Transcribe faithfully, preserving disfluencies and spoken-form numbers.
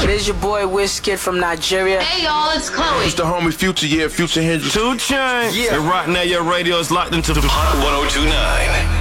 This your boy Wizkid from Nigeria. Hey y'all, it's Chloe. It's the homie Future, yeah, Future Hendrix. Two Chainz. Yeah. And right now your radio is locked into the one oh two nine.